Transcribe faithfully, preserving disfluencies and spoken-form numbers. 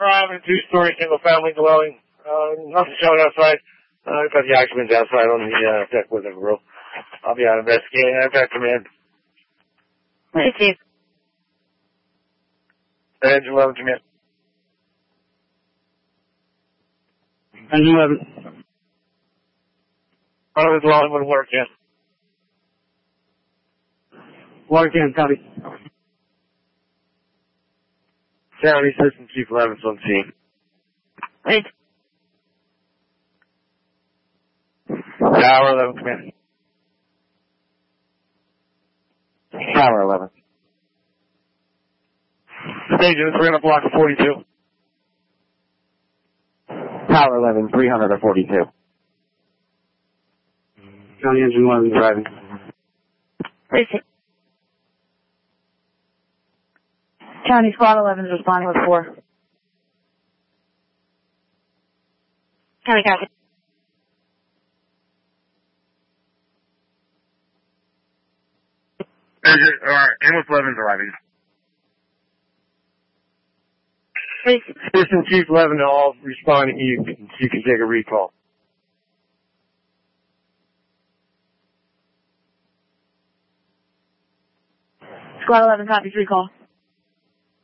Drive in a two-story single-family dwelling. Uh, nothing showing outside. Uh, I've got the occupants outside on the uh, deck with the grill. I'll be out investigating. I've got command. Hey, Chief. Engine eleven, command. Engine eleven. One of the dwelling wouldn't work yet. Water can, copy. County Assistant Chief eleven's on scene. Wait. Tower eleven, command. Tower eleven. Station three hundred block of forty-two. Tower eleven, three hundred forty-two. County Engine eleven driving. Wait. County Squad eleven is responding with four. County copy. Alright, ambulance eleven's arriving. Wait. Assistant Chief eleven, all responding. You can, you can take a recall. Squad eleven copies recall.